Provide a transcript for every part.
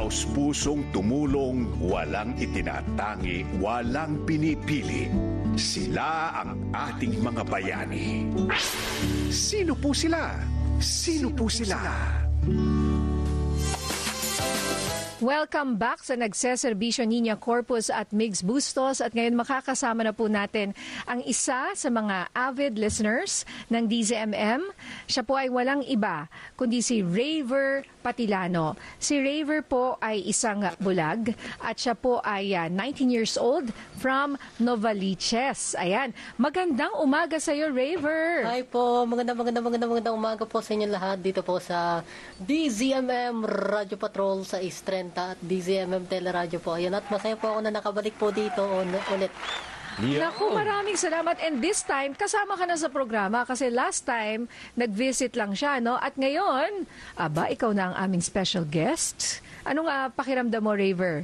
taos-pusong tumulong, walang itinatangi, walang pinipili. Sila ang ating mga bayani. Sino po sila? Sino po sila? Welcome back sa Nagseserbisyo Niña Corpus at Migs Bustos at ngayon makakasama na po natin ang isa sa mga avid listeners ng DZMM. Siya po ay walang iba kundi si Raver Patilano. Si Raver po ay isang bulag at siya po ay 19 years old from Novaliches. Ayan, magandang umaga sa iyo, Raver. Hi po, magandang umaga po sa inyo lahat dito po sa DZMM Radio Patrol sa East Trent at DZMM Teleradyo po. Ayun, at masaya po ako na nakabalik po dito ulit. Naku, maraming salamat. And this time, kasama ka na sa programa kasi last time, nag-visit lang siya, no? At ngayon, ikaw na ang aming special guest. Anong pakiramdam mo, Raver?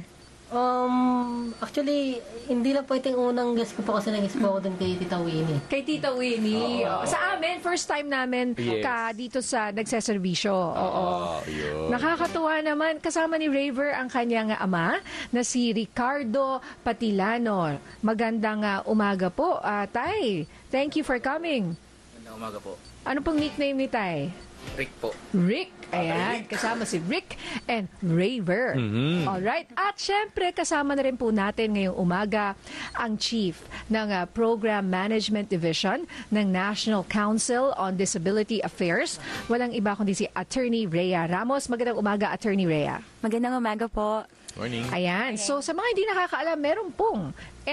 Actually, hindi lang po itong unang guest ko po kasi nag-guest po ako dun kay Tita Winnie. Kay Tita Winnie. Sa amin, first time namin ka dito sa Nagseserbisyo. Nakakatuwa naman. Kasama ni Raver ang kanyang ama na si Ricardo Patilano. Magandang umaga po, Tay. Thank you for coming. Magandang umaga po. Ano pong nickname ni Tay? Rick po. Rick. Ayan, kasama si Rick and Raver. Alright. At syempre, kasama na rin po natin ngayong umaga ang Chief ng Program Management Division ng National Council on Disability Affairs. Walang iba kundi si Attorney Rhea Ramos. Magandang umaga, Attorney Rhea. Magandang umaga po. Morning. Ayan. So, sa mga hindi nakakaalam, meron pong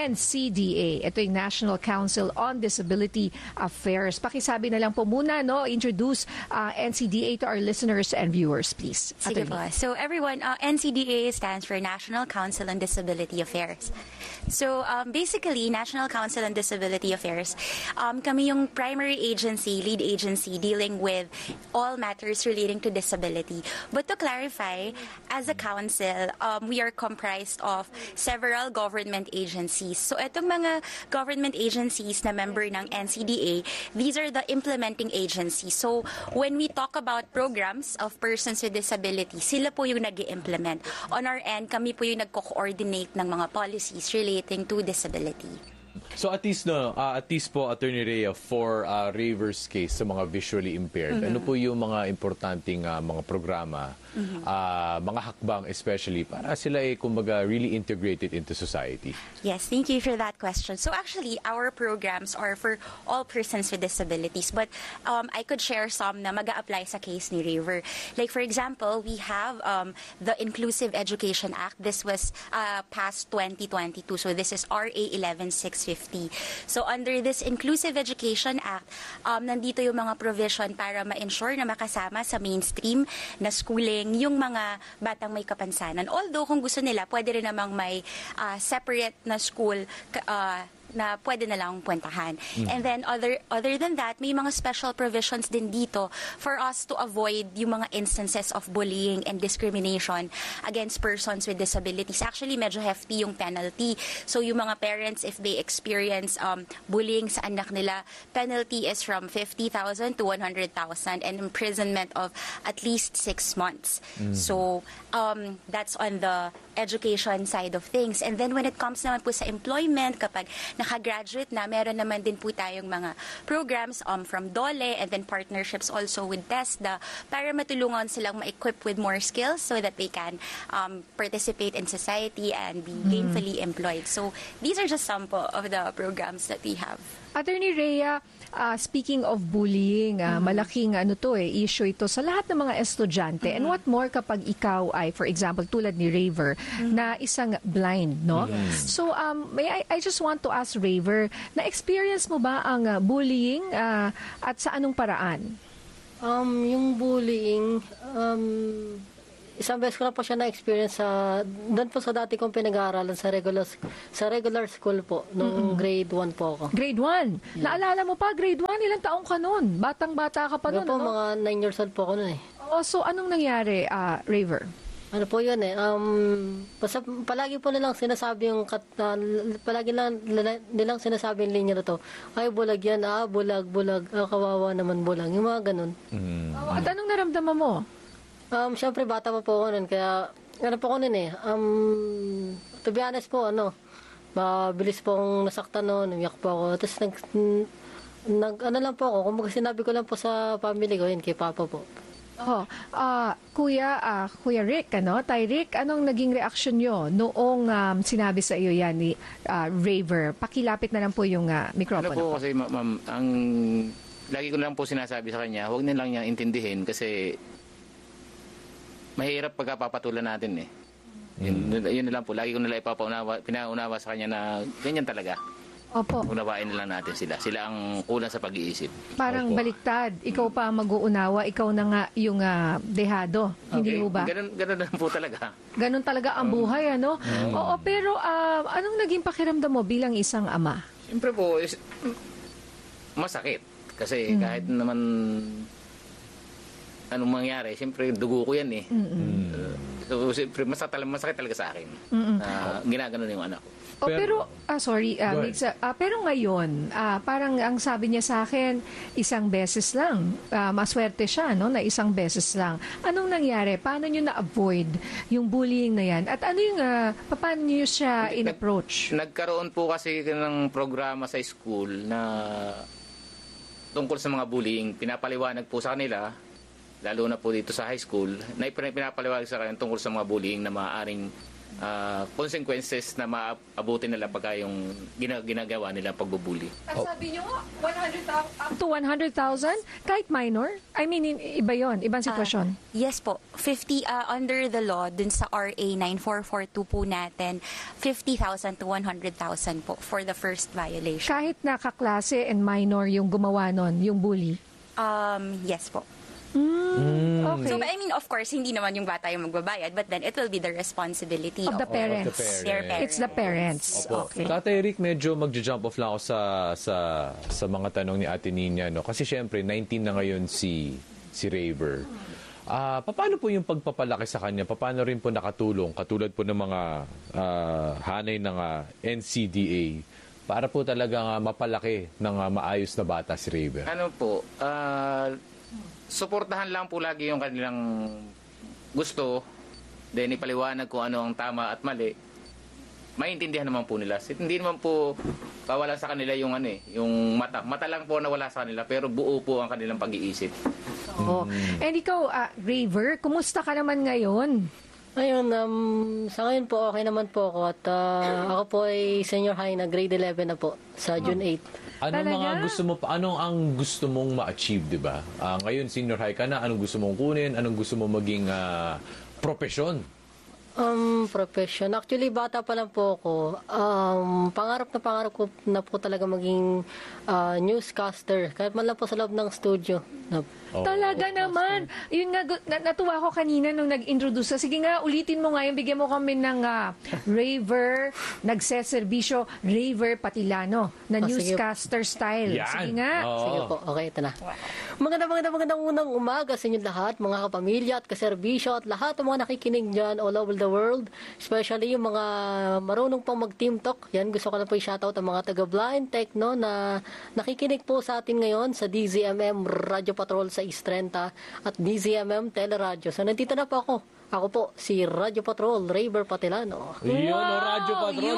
NCDA. Ito yung National Council on Disability Affairs. Pakisabi na lang po muna, no? Introduce NCDA to our listeners and viewers, please. Sige po. So, everyone, NCDA stands for National Council on Disability Affairs. So, basically, National Council on Disability Affairs, kami yung primary agency, lead agency, dealing with all matters relating to disability. But to clarify, as a council, we are comprised of several government agencies. So, itong mga government agencies na member ng NCDA, these are the implementing agencies. So, when we talk about programs of persons with disability, sila po yung nag-i-implement. On our end, kami po yung nagko-coordinate ng mga policies relating to disability. So at least po, Attorney Rhea, for Raver's case sa mga visually impaired, ano po yung mga importanteng mga programa, mga hakbang especially para sila kumbaga really integrated into society? Yes, thank you for that question. So actually, our programs are for all persons with disabilities, but I could share some na mag-a-apply sa case ni Raver. Like for example, we have the Inclusive Education Act. This was passed 2022, so this is RA 11650. So under this Inclusive Education Act, nandito yung mga provision para ma-ensure na makasama sa mainstream na schooling yung mga batang may kapansanan. Although kung gusto nila, pwede rin namang may separate na school na pwede na lang puntahan. And then other than that, may mga special provisions din dito for us to avoid yung mga instances of bullying and discrimination against persons with disabilities. Actually, medyo hefty yung penalty. So yung mga parents, if they experience bullying sa anak nila, penalty is from 50,000 to 100,000 and imprisonment of at least 6 months. So that's on the education side of things. And then when it comes naman po sa employment, kapag nakagraduate na, meron naman din po tayong mga programs from DOLE and then partnerships also with TESDA para matulungan silang ma-equip with more skills so that they can participate in society and be gainfully employed. So these are just some of the programs that we have. Attorney Rhea, speaking of bullying, malaking issue ito sa lahat ng mga estudyante. And what more kapag ikaw ay, for example, tulad ni Raver, na isang blind, no? So, I just want to ask Raver, na-experience mo ba ang bullying at sa anong paraan? Yung bullying, isang beses ko na po siya na-experience doon po sa dati kong pinag-aaralan sa regular school po, nung grade 1 po ako. Grade 1? Naalala mo pa, grade 1, ilang taong ka nun? Batang-bata ka pa nun, po, mga 9 years old po ako nun eh. So anong nangyari, Raver? Ano po yun eh, palagi po nilang sinasabi palagi nilang sinasabi yung linya na to, ay bulag yan, bulag, kawawa naman bulag, yung mga ganun. At anong naramdaman mo? Siyempre bata pa po ako nun, kaya ano po ko nun eh, to be honest po, mabilis pong nasaktan noon, umiyak po ako. Tapos ano lang po ako, kumbaga sinabi ko lang po sa family ko, yun, kay Papa po. Oh, Kuya Rick, Tay Rick, anong naging reaksyon nyo noong sinabi sa iyo yan ni Raver? Pakilapit na lang po yung Ano mikropono. po kasi ma'am, ang lagi ko lang po sinasabi sa kanya, huwag na lang niya intindihin kasi mahirap pagkapapatulan natin eh. Yun na lang po, lagi ko nila pinaunawa sa kanya na ganyan talaga. Opo, Unawain na lang natin sila. Sila ang kulang sa pag-iisip. parang baliktad. Ikaw pa ang mag-uunawa, ikaw na nga yung dehado. Hindi mo ba? Ganun na po talaga. Ganun talaga ang buhay, ano? Oo, pero anong naging pakiramdam mo bilang isang ama? Siyempre po, masakit. Kasi kahit naman anong mangyari, siyempre dugo ko yan eh. So, siyempre masakit talaga sa akin. Ginaganon yung anak ko. Pero sorry, Go ahead. Migs, pero ngayon, parang ang sabi niya sa akin, isang beses lang. Maswerte siya, no, na isang beses lang. Anong nangyari? Paano niyo na-avoid yung bullying na yan? At ano yung, paano niyo siya in-approach? Nagkaroon po kasi ng programa sa school na tungkol sa mga bullying. Pinapaliwanag po sa kanila, lalo na po dito sa high school, na pinapaliwanag sa kanila tungkol sa mga bullying na maaaring consequences na maabutin nila pagka yung ginagawa nila pagbubuli. At sabi niyo, 100,000 up to 100,000? Kahit minor? I mean, iba yon, ibang sitwasyon. Yes po. 50 under the law dun sa RA 9442 po natin, 50,000 to 100,000 po for the first violation. Kahit nakaklase and minor yung gumawa nun, yung bully. Yes po. Okay. So, I mean, of course, hindi naman yung bata yung magbabayad, but then it will be the responsibility Of the parents. their parents. It's the parents. Opo. Okay. Tatay Rick, medyo magja-jump off lang ako sa mga tanong ni Ate Nina, no? Kasi syempre 19 na ngayon si Raver. Paano po yung pagpapalaki sa kanya? Paano rin po nakatulong katulad po ng mga hanay ng NCDA para po talaga mapalaki ng maayos na bata si Raver? Ano po, suportahan lang po lagi yung kanilang gusto, then ipaliwanag kung ano ang tama at mali. Maintindihan naman po nila. Hindi naman po kawalan sa kanila yung yung mata. Mata lang po nawala sa kanila, pero buo po ang kanilang pag-iisip. Oo. And ikaw, Raver, kumusta ka naman ngayon? Ayun, sa ngayon po, okay naman po ako. At ako po ay senior high na grade 11 na po, sa June 8. Anong ang gusto mong ma-achieve, 'di ba? Ngayon senior high ka na, anong gusto mong kunin? Anong gusto mong maging profesyon? Profession. Actually, bata pa lang po ako. Pangarap ko na po talaga maging newscaster. Kahit man lang po sa loob ng studio. Talaga naman. Yun nga, natuwa ko kanina nung nag-introduce. Sige nga, ulitin mo nga yung bigyan mo kami ng Raver, nagseserbisyo, Raver Patilano, na newscaster style. Yan. Sige nga. Sige po, okay, ito na. Magandang unang umaga sa inyong lahat, mga kapamilya at kaserbisyo at lahat ng mga nakikinig dyan all over the world. Especially yung mga marunong pang mag-team talk. Yan, gusto ko na po i-shoutout ang mga taga-blind tech, no, na nakikinig po sa atin ngayon sa DZMM Radio Patrol sa East 30 at DZMM Teleradio. So, nandito na po ako. Ako po, si Radio Patrol, Raver Patilano. Yun, Radio Patrol,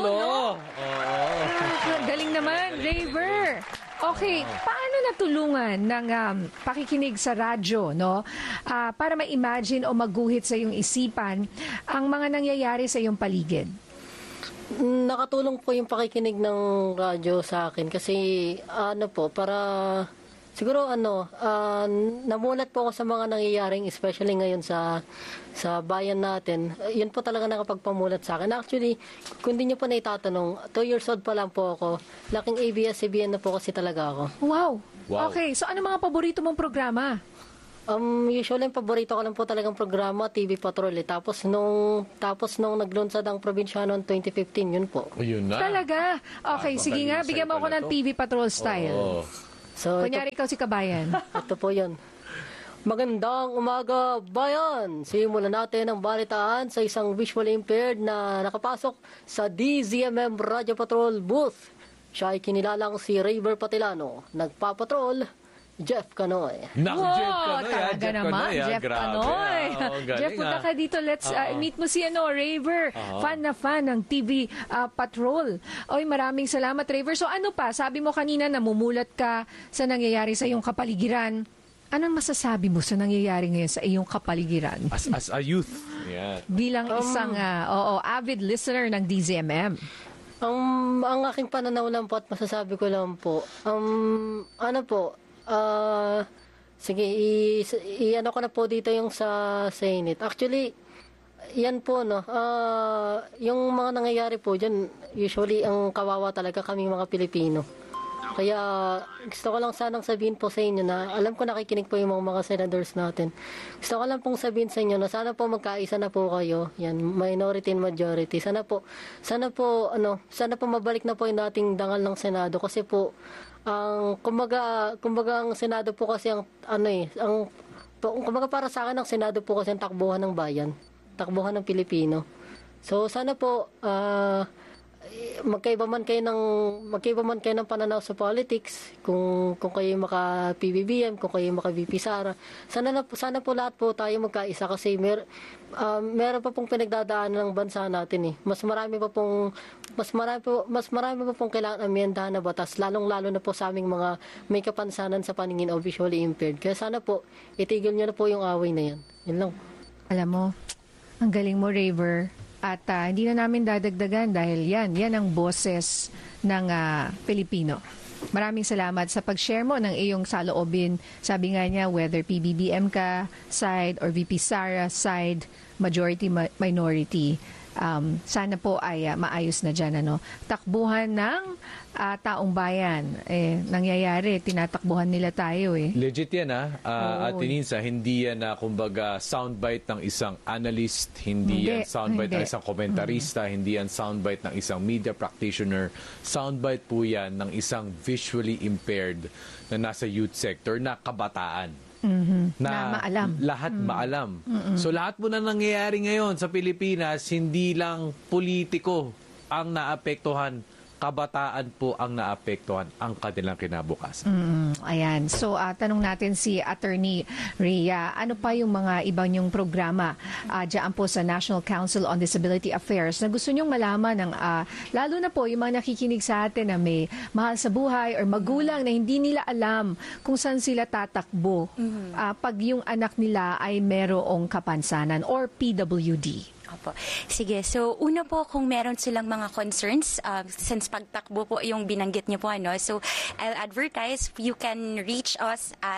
Galing naman, Raver. Okay, paano natulungan ng pakikinig sa radyo, no? Para ma-imagine o maguhit sa iyong isipan ang mga nangyayari sa iyong paligid? Nakatulong po yung pakikinig ng radyo sa akin kasi para siguro namulat po ako sa mga nangyayaring especially ngayon sa bayan natin. Yun po talaga nakapagpamulat sa akin. Actually, kung di niyo po na itatanong, 2 years old pa lang po ako. Laking ABS-CBN na po kasi talaga ako. Wow. Wow. Okay, so ano mga paborito mong programa? Usually, yung paborito ko lang po talagang programa, TV Patrol. Tapos nung naglunsad ang Probinsyano noong 2015, yun po. Ayun na. Talaga? Okay, sige nga, bigyan mo ako ng TV Patrol style. Oo. So, Kunyari ikaw si Kabayan. ito po yun. Magandang umaga, bayan! Simulan natin ang balitaan sa isang visually impaired na nakapasok sa DZMM Radio Patrol booth. Siya ay kinilalang si Raver Patilano. Nagpapatrol Jeff Canoy. Naku, Jeff Canoy, talaga Jeff naman, Canoy, Jeff grabe, Canoy. galing, Jeff, punta ka dito. Let's meet mo si Raver. Fan na fan ng TV Patrol. Oy, maraming salamat, Raver. So ano pa? Sabi mo kanina, namumulat ka sa nangyayari sa iyong kapaligiran. Anong masasabi mo sa nangyayari ngayon sa iyong kapaligiran? As a youth. Yeah. Bilang isang avid listener ng DZMM. Ang aking pananaw lang po at masasabi ko lang po, sige, i-ano ko na po dito yung sa Senate. Actually, yan po, no, yung mga nangyayari po dyan, usually ang kawawa talaga kaming mga Pilipino. Kaya gusto ko lang sanang sabihin po sa inyo na alam ko nakikinig po yung mga senators natin. Gusto ko lang pong sabihin sa inyo na sana po magkaisa na po kayo. Yan, minority and majority. Sana po mabalik na po yung dating dangal ng Senado kasi po kumbaga ang Senado po kasi kumbaga para sa akin ang Senado po kasi ang takbuhan ng bayan, takbuhan ng Pilipino. So sana po magkaiba man kayo ng pananaw sa politics, kung kayo maka PBBM, kung kayo maka VP Sara, sana po lahat po tayo magkaisa kasi meron pa pong pinagdadaanan ng bansa natin eh. Mas marami pa pong kailangan amyendahan na batas, lalong-lalo na po sa aming mga may kapansanan sa paningin o visually impaired. Kaya sana po itigil niyo na po yung away na yan. Yun lang. Alam mo, ang galing mo, Raver. At hindi na namin dadagdagan dahil yan ang boses ng Pilipino. Maraming salamat sa pag-share mo ng iyong saloobin. Sabi nga niya, whether PBBM ka side or VP Sara side, majority, minority, sana po ay maayos na dyan. Takbuhan ng taong bayan. Nangyayari, tinatakbuhan nila tayo eh. Legit yan Ate Ninsa, hindi yan kumbaga soundbite ng isang analyst, hindi yan soundbite ng isang komentarista, hindi yan soundbite ng isang media practitioner, soundbite po yan ng isang visually impaired na nasa youth sector na kabataan. Na maalam. Lahat maalam. So lahat po na nangyayari ngayon sa Pilipinas, hindi lang politiko ang naapektuhan, kabataan po ang naapektuhan ang kanilang kinabukasan. Ayan. So, tanong natin si Attorney Rhea, ano pa yung mga ibang yung programa dyan po sa National Council on Disability Affairs na gusto nyong malaman ng, lalo na po yung mga nakikinig sa atin na may mahal sa buhay or magulang na hindi nila alam kung saan sila tatakbo pag yung anak nila ay merong kapansanan or PWD. Opo. Sige, so una po kung meron silang mga concerns, since pagtakbo po yung binanggit niyo po, so I'll advertise, you can reach us at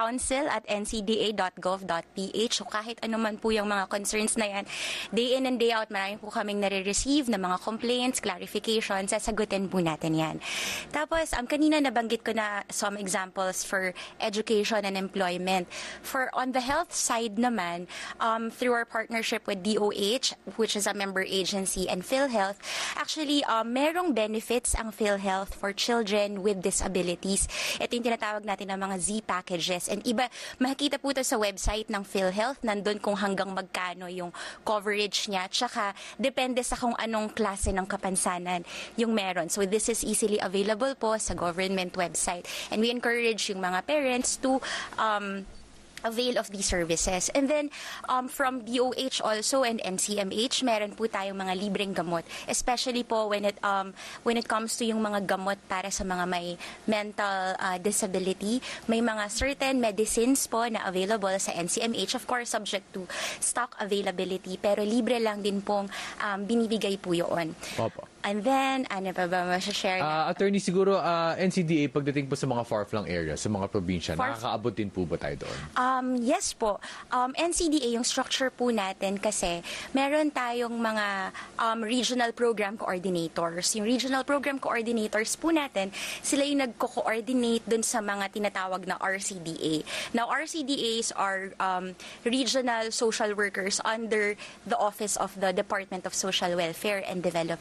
council@ncda.gov.ph. So kahit anuman po yung mga concerns na yan, day in and day out, marami po kaming nare-receive na mga complaints, clarifications, sasagutin po natin yan. Tapos, kanina nabanggit ko na some examples for education and employment. For on the health side naman, through our partnership with DOH, which is a member agency, and PhilHealth, actually, merong benefits ang PhilHealth for children with disabilities. Ito yung tinatawag natin ng mga Z packages. And iba, makikita po ito sa website ng PhilHealth, nandun kung hanggang magkano yung coverage niya, tsaka depende sa kung anong klase ng kapansanan yung meron. So this is easily available po sa government website. And we encourage yung mga parents to avail of these services. And then, from DOH also and NCMH, meron po tayong mga libreng gamot. Especially po when it comes to yung mga gamot para sa mga may mental disability. May mga certain medicines po na available sa NCMH, of course, subject to stock availability. Pero libre lang din pong binibigay po yun. Opo. And then, ano pa ba masashare na? Attorney, siguro NCDA pagdating po sa mga far-flung areas, sa mga probinsya, nakakaabot din po ba tayo doon? Yes po. NCDA, yung structure po natin kasi meron tayong mga regional program coordinators. Yung regional program coordinators po natin, sila yung nagko-coordinate dun sa mga tinatawag na RCDA. Now, RCDAs are regional social workers under the Office of the Department of Social Welfare and Development.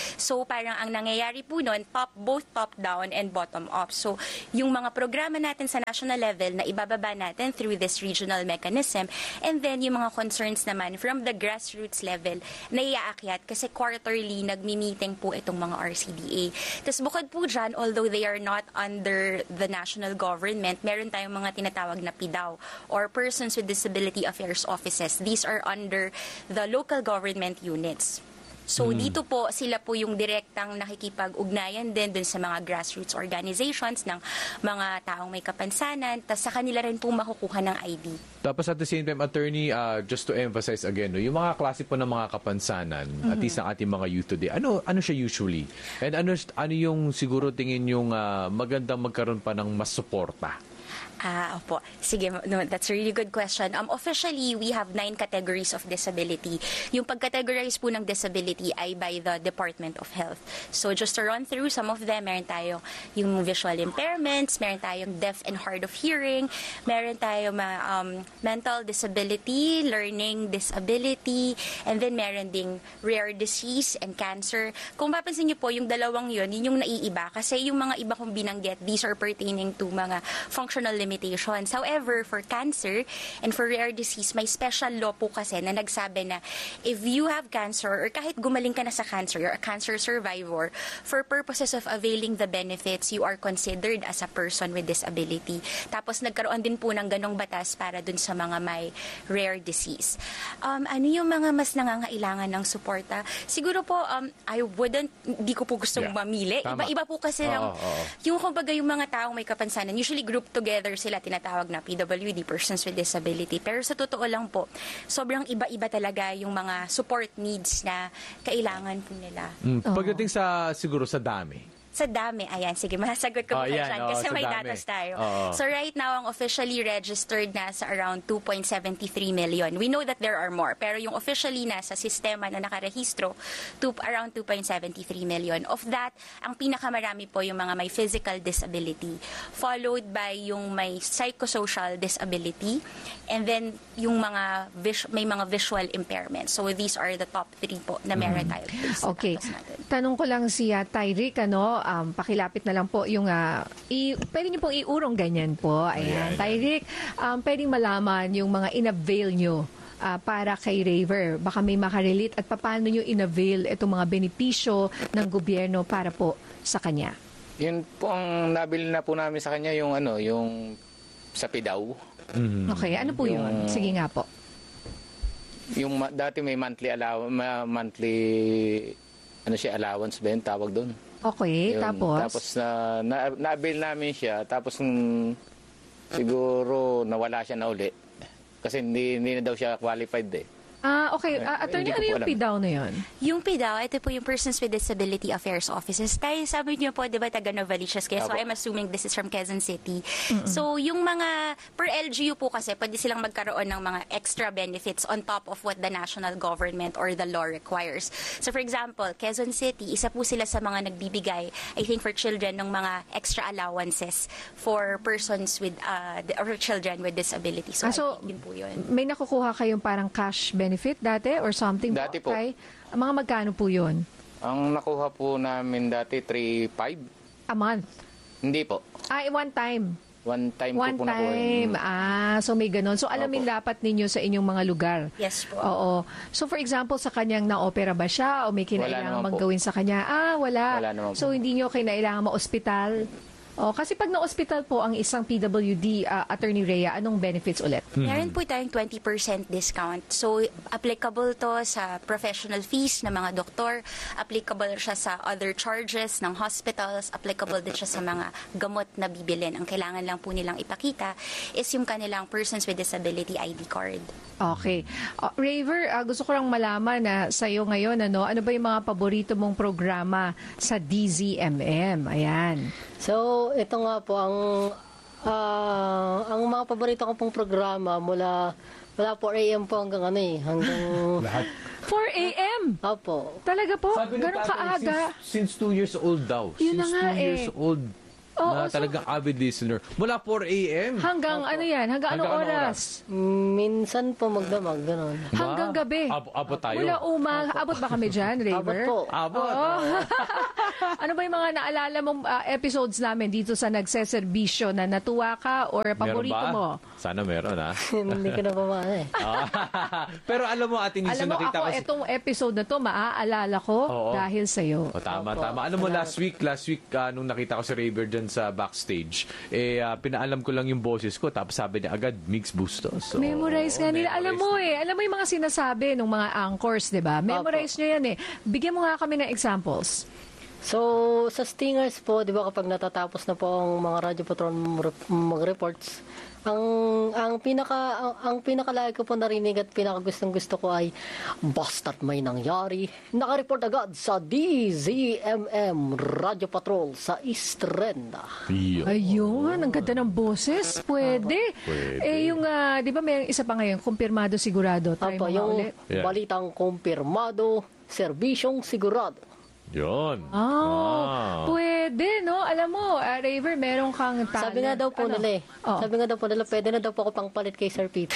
So parang ang nangyayari po nun, both top down and bottom up. So yung mga programa natin sa national level na ibababa natin through this regional mechanism, and then yung mga concerns naman from the grassroots level na iaakyat kasi quarterly nagmi-meeting po itong mga RCDA. Tapos bukod po dyan, although they are not under the national government, meron tayong mga tinatawag na PIDAW or Persons with Disability Affairs Offices. These are under the local government units. So dito po, sila po yung direktang nakikipag-ugnayan din dun sa mga grassroots organizations ng mga taong may kapansanan, tas sa kanila rin po makukuha ng ID. Tapos at the same time, attorney, just to emphasize again, no, yung mga klase po ng mga kapansanan, at least ng ating mga youth today, ano siya usually? And ano yung siguro tingin yung magandang magkaroon pa ng mas suporta? Opo. Sige, no, that's a really good question. Officially, we have 9 categories of disability. Yung pag-categorize po ng disability ay by the Department of Health. So just to run through some of them, meron tayong yung visual impairments, meron tayong deaf and hard of hearing, meron tayong mental disability, learning disability, and then meron ding rare disease and cancer. Kung mapansin niyo po, yung dalawang yun yung naiiba. Kasi yung mga iba kong binanggit, these are pertaining to mga functional limitations. However, for cancer and for rare disease, may special law po kasi na nagsabi na if you have cancer or kahit gumaling ka na sa cancer, you're a cancer survivor, for purposes of availing the benefits, you are considered as a person with disability. Tapos nagkaroon din po ng ganong batas para dun sa mga may rare disease. Ano yung mga mas nangangailangan ng suporta? Siguro po, di ko po gustong mamili. Tama. Iba-iba po kasi yung kumbaga yung mga taong may kapansanan, usually group together sila, tinatawag na PWD, Persons with Disability. Pero sa totoo lang po, sobrang iba-iba talaga yung mga support needs na kailangan po nila. Pagdating siguro sa dami. Sa dami, ayan, sige, masasagot ko po dyan kasi sa may dami. datos tayo. Oo. So right now, ang officially registered na sa around 2.73 million. We know that there are more, pero yung officially na sa sistema na nakarehistro, around 2.73 million. Of that, ang pinakamarami po yung mga may physical disability, followed by yung may psychosocial disability, and then yung mga may mga visual impairment. So these are the top 3 po na meron tayo. Okay. Tanong ko lang si Tyrick, pakilapit na lang po yung, pwede niyo pong iurong ganyan po. Ayan. Tyrick, pwedeng malaman yung mga inavail nyo para kay Raver. Baka may makarelate at paano nyo inavail itong mga benepisyo ng gobyerno para po sa kanya. Yun po ang nabili na po namin sa kanya yung yung sa PIDAW. Okay, ano po yun? Sige nga po. Yung dati may monthly allowance ba yun, tawag doon. Okay, Yun. tapos? Tapos na-avail namin siya, tapos siguro nawala siya na uli. Kasi hindi na daw siya qualified eh. Okay. Attorney, Hindi ko ano po yung alam. PIDAW na yun? Yung PIDAW, ito po yung Persons with Disability Affairs Offices. Tayo, sabi niyo po, di ba, taga Novaliches kayo? So, Apo. I'm assuming this is from Quezon City. So, yung mga, per LGU po kasi, pwede silang magkaroon ng mga extra benefits on top of what the national government or the law requires. So, for example, Quezon City, isa po sila sa mga nagbibigay, I think, for children ng mga extra allowances for persons with, or children with disability. So, So, I think yun po yun. may nakukuha kayong parang cash benefit dati or something? Dati po. Kay, mga magkano po yun? Ang nakuha po namin dati, 3,500. A month? Hindi po. One time? One time One po nakuha time. yun. So may ganon. So alamin Opo. dapat ninyo sa inyong mga lugar. Yes po. Oo. So for example, sa kanyang na-opera ba siya o may kinailangan naman po. maggawin sa kanya? Wala. Wala naman po. So hindi nyo kinailangan ma-ospital? Kasi pag na-ospital po ang isang PWD, Attorney Rhea, anong benefits ulit? Meron po tayong 20% discount. So, applicable to sa professional fees ng mga doktor, applicable siya sa other charges ng hospitals, applicable din siya sa mga gamot na bibilin. Ang kailangan lang po nilang ipakita is yung kanilang Persons with Disability ID card. Okay. Raver, gusto ko lang malaman na sa'yo ngayon, ano ba yung mga paborito mong programa sa DZMM? Ayan. So, ito nga po ang mga paborito ko pong programa mula 4 AM po hanggang hanggang Lahat. 4 a.m. Opo. Talaga po? Sabi ng Ganun tatay, kaaga? since 2 years old daw. Yun na Since nga 2 years old. Oo, na talagang avid listener. Mula 4 a.m. Hanggang ano yan? Hanggang anong Hanggang anong oras? Minsan po magdamag, gano'n. Hanggang gabi. Abot tayo. Mula umaga. Abot ba kami dyan, Abot Raver? po. Abot. Oo. Ano ba yung mga naalala mong episodes namin dito sa nagseserbisyo na natuwa ka or paborito Meron ba? mo? Sana meron, ha? Hindi ko na pamana eh. Pero alam mo, Ate Niso, Alam mo, nakita ako, ko... itong episode na to, maaalala ko Oo. dahil sa'yo. Tama. Alam mo, last week, nung nakita ko si Raver dyan sa backstage, pinaalam ko lang yung boses ko, tapos sabi niya agad, Mix Bustos. So, Memorize nga nila. Alam mo yung mga sinasabi ng mga anchors, di ba? Memorize nyo yan eh. Bigyan mo nga kami ng examples. So, sa Stingers po, di ba kapag natatapos na po ang mga radyo patron mag-reports, ang pinakalagi ko po narinig at pinakagustong-gusto ko ay basta't may nangyari, nakareport agad sa DZMM Radio Patrol sa Estrenda. Ayun, ang ganda ng boses. Pwede. Yung, di ba may isa pa ngayon, kumpirmado sigurado. Try mo nga Yung ulit. Yeah. balitang kumpirmado, serbisyong sigurado. Yun. Pwede, no? Alam mo, Raver, meron kang talent. Sabi nga daw po nila eh. Oh. Sabi nga daw po nila, pwede na daw po ako pangpalit kay Sir Peter.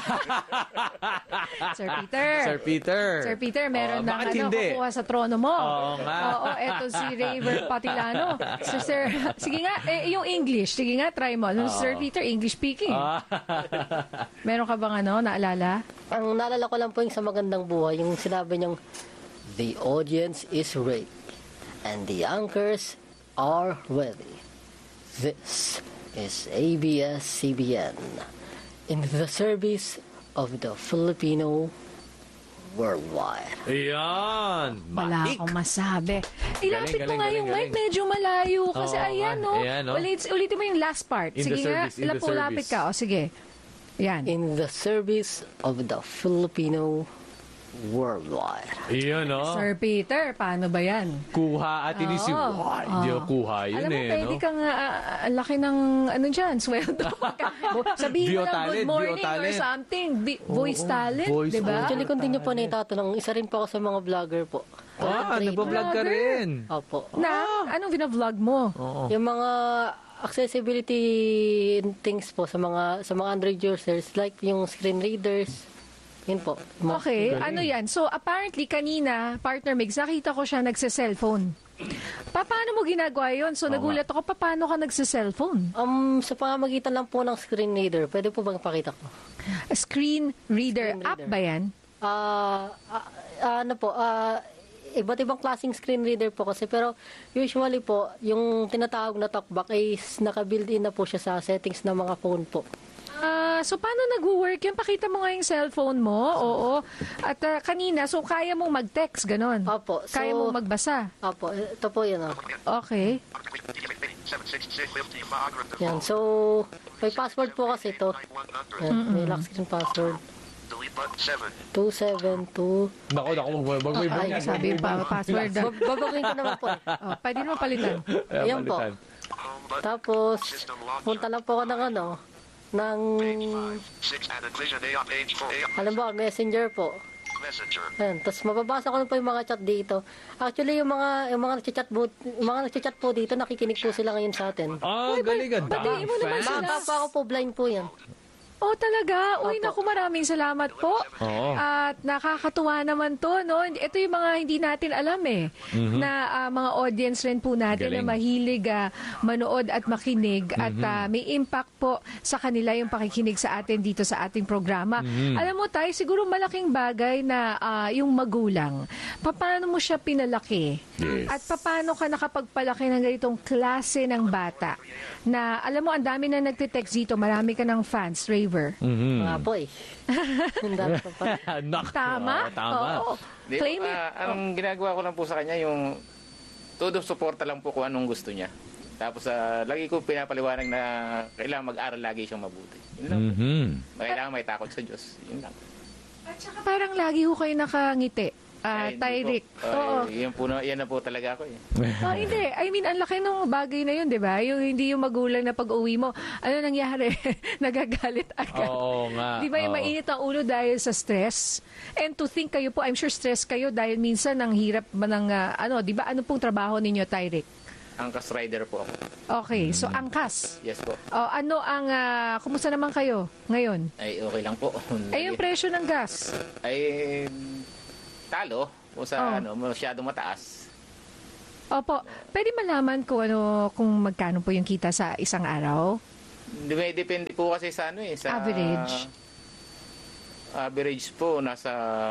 Sir Peter. Sir Peter, meron na bakit hindi? kukuha sa trono mo. Oo nga. Oo, eto si Raver Patilano. Sige nga, yung English. Sige nga, try mo. Sir Peter, English speaking. Meron ka bang naalala? Ang naalala ko lang po yung sa Magandang Buhay, yung sinabi niyang, the audience is ready and the anchors are ready. This is ABS-CBN in the service of the Filipino worldwide. Ayan. Wala Maik. akong masabi. Ilapit mo Galing, nga galing, yung mic, galing. medyo malayo. Kasi Oo, ayan, no? ayan, no? Ulitin mo yung last part. In the Sige nga, service, in the lapit service. ka. O, sige. Yan. In the service of the Filipino worldwide. Iyon, no? Sir Peter, paano ba yan? Kuha at inisip. Oo. Hindi ko kuha yun Alam mo, eh, pwede no? kang laki ng sweldo. Sabihin mo lang good morning or something. Voice talent, voice di ba? Actually, kung di niyo po naitatanong, isa rin po ako sa mga vlogger po. nagbablog ka rin. Opo. Na, anong binavlog mo? Yung mga accessibility things po sa mga Android users, like yung screen readers, yun po. Okay, ano yan? So, apparently, kanina, partner Migs, nakita ko siya nagse-cellphone. Paano mo ginagawa yun? So, nagulat ako, paano ka nagse-cellphone? Sa pamamagitan lang po ng screen reader, pwede po bang pakita ko? Screen reader app ba yan? Iba't ibang klaseng screen reader po kasi, pero usually po, yung tinatawag na talkback ay naka-built-in na po siya sa settings ng mga phone po. So, paano nag-work yun? Pakita mo nga yung cellphone mo. Oo. At kanina, so kaya mong mag-text, ganon? Opo. So, Kaya mong magbasa? Opo. Ito po yun. Okay. Yan. So, may password po kasi ito. Yan, may lock screen password. 272. Naku, mag-wait. Ay, sabi pa, password. Babagin ko naman po. Pwede naman palitan. Ayan po. Tapos, punta lang po ako ng Messenger po. Ayan, tapos mababasa ko lang po yung mga chat dito. Actually, yung mga nagchat po dito, nakikinig po sila ngayon sa atin. Galing. Batiin mo naman sila. Baka pa ako po blind po yan. Oh, talaga? Uy, naku, maraming salamat po. Oo. At nakakatuwa naman to, no? Ito yung mga hindi natin alam na mga audience rin po natin Galing. na mahilig manood at makinig at may impact po sa kanila yung pakikinig sa atin dito sa ating programa. Alam mo tayo, siguro malaking bagay na yung magulang. Paano mo siya pinalaki? Yes. At paano ka nakapagpalaki ng ganitong klase ng bata? Na alam mo, ang dami na nagtitext dito, marami ka ng fans, Raver. Mga po eh. Ang dami po pa. Tama? Tama. Oo. Di, Claim it. ang ginagawa ko lang po sa kanya, yung todo suporta lang po kung anong gusto niya. Tapos lagi ko pinapaliwanag na kailangan mag-aral lagi siyang mabuti. Yun lang po. Kailangan may takot sa Diyos. Yun lang. At saka parang lagi ho kayo nakangiti. Hindi Tyrick. po. Oo. Yan na po talaga ako eh. Hindi. I mean, ang laki ng bagay na yun, di ba? Yung hindi yung magulang na pag-uwi mo, ano nangyari? Nagagalit agad. Oo nga. Di ba yung Oo. mainit ang ulo dahil sa stress? And to think kayo po, I'm sure stress kayo dahil minsan ang hirap ng, di ba? Ano pong trabaho ninyo, Tyrick? Angkas rider po ako. Okay, so angkas. Yes po. Ano ang, kumusta naman kayo ngayon? Ay, okay lang po. Ay, yung presyo ng gas. Ay, talo. Kung sa masyadong mataas. Opo, pwede malaman kung magkano po yung kita sa isang araw? Depende po kasi sa sa Average. Average po nasa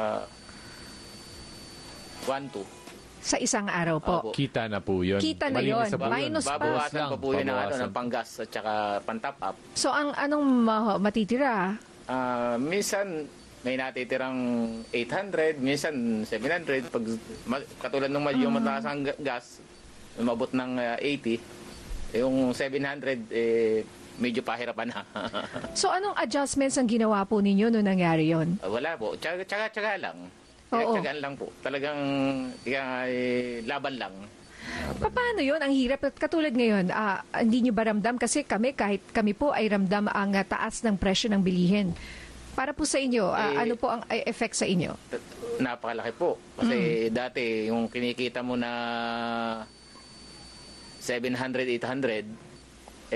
1-2. Sa isang araw po. Opo. Kita na po yun. Kita na yun. Malinis po Minus pa. Babawasan pa po yun Babawasan. ng panggas at saka pang-top up. So, anong matitira? Minsan may natitirang 800, minsan 700. Pag katulad ng yung mataas ang gas, umabot ng 80. Yung 700, medyo pahirapan na. So, anong adjustments ang ginawa po ninyo nung nangyari yon? Wala po. Tsaga lang. Oo. Tsagaan lang po. Talagang laban lang. Paano yun? Ang hirap. At katulad ngayon, hindi nyo ba ramdam? Kasi kahit kami po ay ramdam ang taas ng presyo ng bilihin. Para po sa inyo, ano po ang effect sa inyo? Napakalaki po. Kasi dati, yung kinikita mo na 700, 800,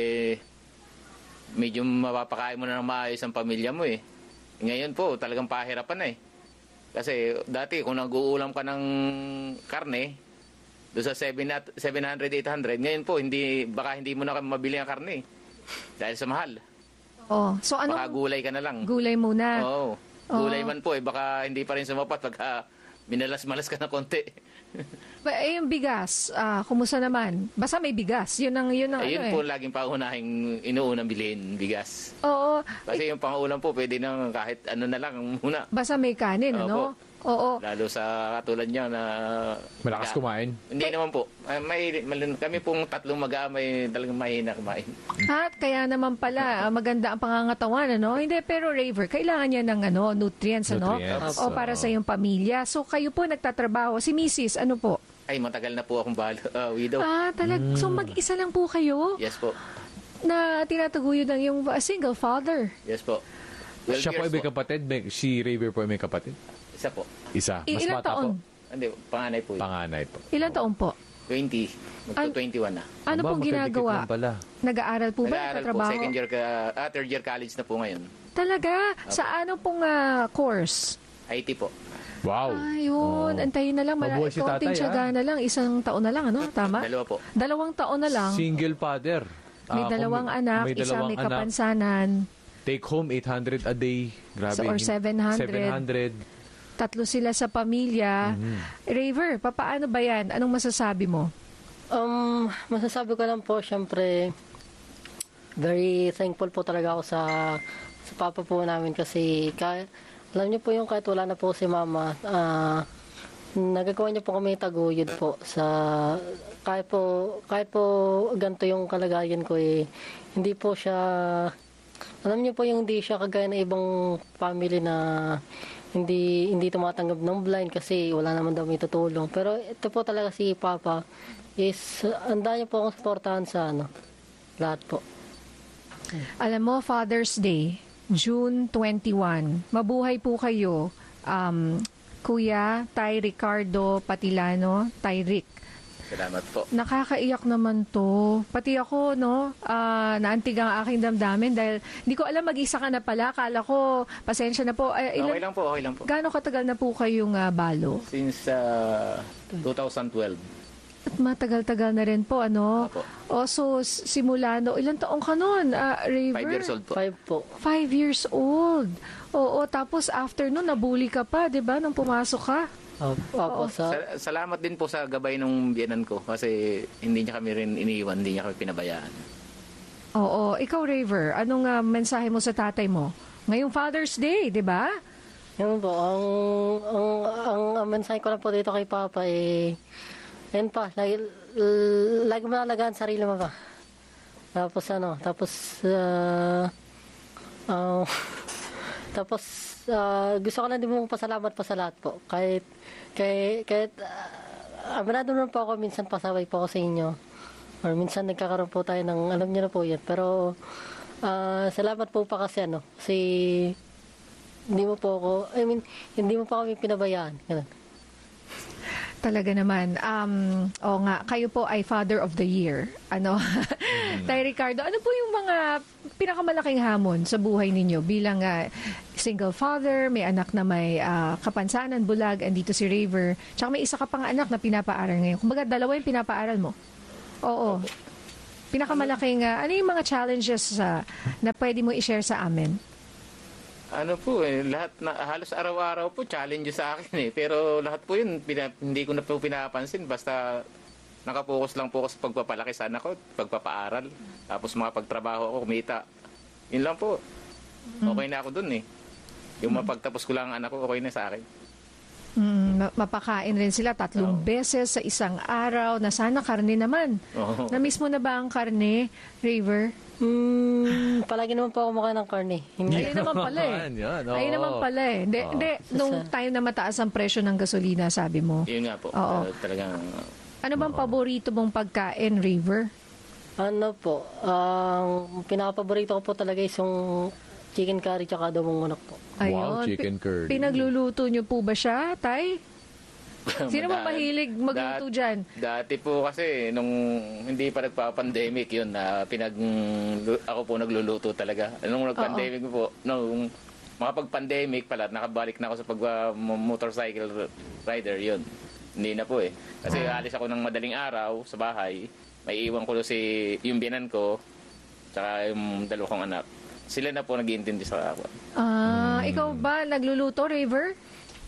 medyo mapapakain mo na ng maayos ang pamilya mo eh. Ngayon po, talagang pahirapan na eh. Kasi dati, kung nag-uulam ka ng karne, doon sa 700, 800, ngayon po, baka hindi mo na mabili ang karne. Dahil sa mahal. So Baka gulay ka na lang. Gulay muna. Oo. Gulay man po, baka hindi pa rin sumapat pagka minalas-malas ka na konti. Yung bigas, kumusta naman? Basta may bigas. Yun Ayun po, laging pangunahing inuunang bilhin, bigas. Oo. Kasi yung pangulam po, pwede nang kahit ano na lang muna. Basta may kanin, ano? Oo. Lalo sa katulad niya na... Malakas kumain? Hindi naman po. Kami pong tatlong mag-aamay talagang mahina kumain. Kaya naman pala, maganda ang pangangatawan, ano? Hindi, pero Raver, kailangan niya ng nutrients, ano? O para sa iyong pamilya. So, kayo po nagtatrabaho. Si Mrs., ano po? Ay, matagal na po akong widow. So, mag-isa lang po kayo? Yes po. Na tinataguyod ng yung single father? Yes po. 12 Siya po ay years may kapatid? Si Raver po ay may kapatid? Isa po. Isa. Mas Ilang bata taon? po? Hindi, panganay po yun. Panganay po. Ilang taon po? 20. Magto-21 na. Ano pong ginagawa? Pala. Nag-aaral po ba? Nag-aaral po, Nagtatrabaho? third year college na po ngayon. Talaga? Sa ano pong course? IT po. Wow. Ayun, antayin na lang. Mabuhay si Konting tatay, tiyaga na lang. Isang taon na lang, ano? Tama? Dalawa po. 2 taon na lang. Single father. May dalawang anak, may isa dalawang may anak. kapansanan. Take home 800 a day. Grabe. Or 700. 700. 3 sila sa pamilya. Raver, papaano ba yan? Anong masasabi mo? Masasabi ko lang po, syempre, very thankful po talaga ako sa papa po namin kasi alam niyo po yung kahit wala na po si mama, nagagawa niyo po kami taguyod po sa kahit po ganito yung kalagayan ko hindi po siya, alam niyo po yung hindi siya kagaya ng ibang family na hindi tumatanggap ng blind kasi wala naman daw may tutulong. Pero ito po talaga si Papa is handa niya po akong supportahan sa lahat po. Alam mo, Father's Day, June 21. Mabuhay po kayo. Kuya, Tay Ricardo Patilano, Tay Rick. Salamat po. Nakakaiyak naman to. Pati ako, naantig ang aking damdamin dahil hindi ko alam mag-isa ka na pala. Akala ko, pasensya na po. Okay lang po, okay lang po. Gaano katagal na po kayong balo? Since 2012. At matagal-tagal na rin po, ano? Opo. So, simula ilang taong ka nun, Raver? 5 years old po. 5 po. 5 years old. Oo, tapos after nun, nabully ka pa, di ba, nung pumasok ka? Opo, Salamat din po sa gabay ng biyanan ko kasi hindi niya kami rin iniiwan, hindi niya kami pinabayaan. Oo, ikaw Raver, anong mensahe mo sa tatay mo? Ngayong Father's Day, di ba? Yun po, ang mensahe ko lang po dito kay Papa yan pa, lagi mo nalagaan sarili mo pa. Tapos gusto ko lang din mong pasalamat pa sa lahat po. Kahit aminado naman po ako, minsan pasaway po ako sa inyo. Or minsan nagkakaroon po tayo ng, alam niyo na po yan. Pero salamat po pa kasi kasi hindi mo po kami pinabayaan. Ganun. Talaga naman. O nga, kayo po ay Father of the Year. Ano? Tay Ricardo, ano po yung mga pinakamalaking hamon sa buhay ninyo bilang single father, may anak na may kapansanan, bulag, andito si Raver, tsaka may isa ka pang anak na pinapaaral ngayon. Kumbaga, dalawa yung pinapaaral mo. Oo. Pinakamalaking, ano yung mga challenges na pwede mo i-share sa amin? Ano po lahat na halos araw-araw po challenge sa akin Pero lahat po yun hindi ko na po pinapansin basta nakapokus lang po ako sa pagpapalaki sa anak ko, pagpapaaral, tapos mga pagtrabaho ako, kumita. Yun lang po. Okay na ako dun Yung mapagtapos ko lang ang anak ko, okay na sa akin. Mapakain rin sila 3 beses sa isang araw na sana karne naman. Na-miss mo na ba ang karne, Raver? Palagi naman po ako mukha ng karne. Ayun naman pala Ayun naman pala Hindi, nung time na mataas ang presyo ng gasolina, sabi mo. Yun nga po. Talagang... Ano bang paborito mong pagkain, Raver? Ano po, ang pinakapaborito ko po talaga is yung chicken curry tsaka adobong manok po. Wow, chicken curry. Pinagluluto niyo po ba siya, Tay? Sino ba mahilig magluto dyan? Dati po kasi, nung hindi pa nagpa-pandemic yun, ako po nagluluto talaga. Nung nag-pandemic po, nung makapag-pandemic pala, nakabalik na ako sa pag-motorcycle rider yun. Hindi na po Kasi alis ako ng madaling araw sa bahay, may iwan ko yung biyanan ko, tsaka yung 2 kong anak. Sila na po nag-iintindi sa ako. Ikaw ba nagluluto, Raver?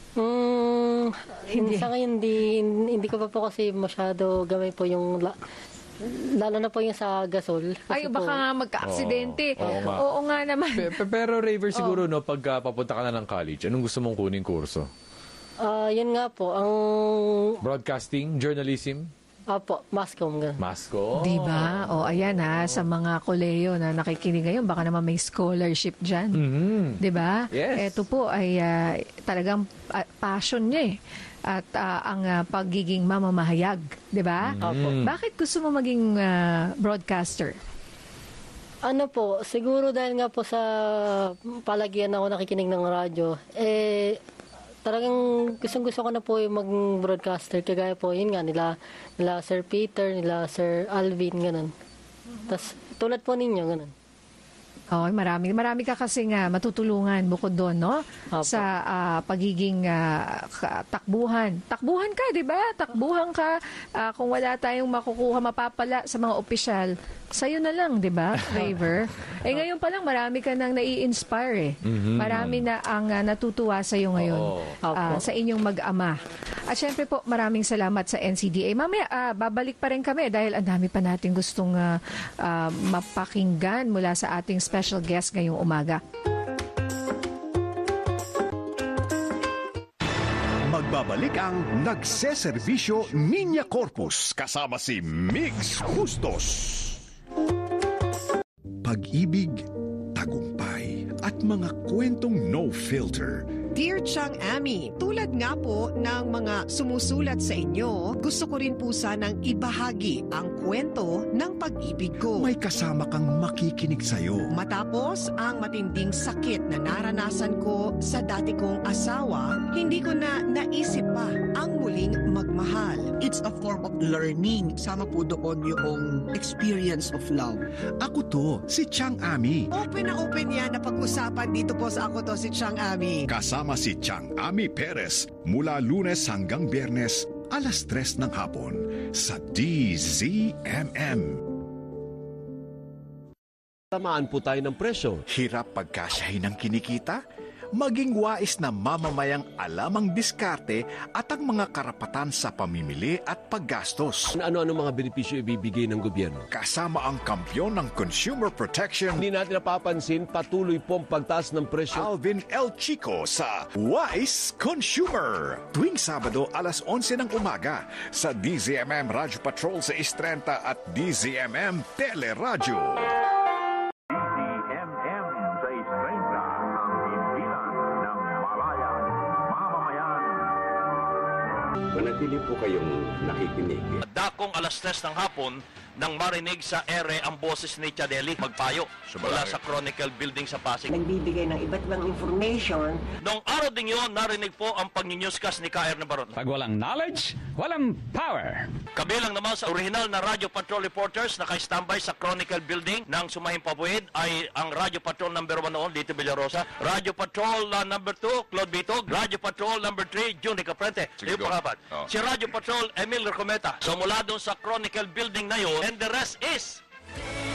Sa ngayon, hindi ko pa po kasi masyado gamay po yung, lalo na po yung sa gasol. Ay, baka nga magka-aksidente. Oo nga naman. Pero Raver, siguro, pag papunta ka na ng college, anong gusto mong kuning kurso? Yun nga po, ang... Broadcasting? Journalism? Apo, Mascom. Mascom? Diba? Ayan sa mga koleyo na nakikinig ngayon, baka naman may scholarship dyan. Diba? Yes. Ito po ay talagang passion niya At ang pagiging mamamahayag. Diba? Bakit gusto mo maging broadcaster? Ano po, siguro dahil nga po sa palagian ako nakikinig ng radyo, talagang gustong-gusto ko na po yung mag-broadcaster. Kagaya po, yun nga, nila Sir Peter, nila Sir Alvin, ganun. Tapos, tulad po ninyo, ganun. Marami ka kasi matutulungan bukod doon, no? Opo. Sa pagiging takbuhan. Takbuhan ka, di ba? Takbuhan ka. Kung wala tayong makukuha, mapapala sa mga opisyal, sa'yo na lang, di ba, Raver? Ngayon pa lang, marami ka nang nai-inspire Marami na ang natutuwa sa'yo ngayon sa inyong mag-ama. At syempre po, maraming salamat sa NCDA. Mamaya, babalik pa rin kami dahil ang dami pa natin gustong mapakinggan mula sa ating special guest ngayong umaga. Magbabalik ang Nagseserbisyo Niña Corpus kasama si Migs Bustos. Pag-ibig, tagumpay at mga kwentong no filter. Dear Chang Ami, tulad nga po ng mga sumusulat sa inyo, gusto ko rin po sanang ibahagi ang kwento ng pag-ibig ko. May kasama kang makikinig sa'yo. Matapos ang matinding sakit na naranasan ko sa dati kong asawa, hindi ko na naisip pa ang muling magmahal. It's a form of learning. Sama po doon yung experience of love. Ako to, si Chang Ami. Open na open yan na pag-usapan dito po sa Ako To Si Chang Ami. Kasama si Chang Ami Perez mula Lunes hanggang Biyernes, alas 3 ng hapon sa DZMM. Tamaan po tayo ng presyo. Hirap pagkasyahin ng kinikita? Maging wais na mamamayang alam ang diskarte at ang mga karapatan sa pamimili at paggastos. Ano-ano mga benepisyo ibibigay ng gobyerno? Kasama ang kampyon ng consumer protection, Hindi natin napapansin, patuloy pong pagtaas ng presyo. Alvin L. Chico sa Wise Consumer. Tuwing Sabado, alas 11 ng umaga sa DZMM Radio Patrol sa 6:30 at DZMM Teleradyo. Manatili po kayong nakikinig. Dakong alas 3 ng hapon nang marinig sa ere ang boses ni Chadeli magpayo mula sa Chronicle Building sa Pasig. Nagbibigay ng iba't ibang information. Noong araw din yun, narinig po ang pag-newscast ni K.R. Nabaron. Pag walang knowledge, walang power. Kabilang naman sa original na Radio Patrol reporters na naka-standby sa Chronicle Building ng Sumahing Pabuid ay ang Radio Patrol number 1 noon, Dito Villarosa, Radio Patrol number 2, Claude Bitog, Radio Patrol number 3, Juni Caprente. Yung pangapat. Si Radio Patrol, Emil Recometa. So mula doon sa Chronicle Building na yun, and the rest is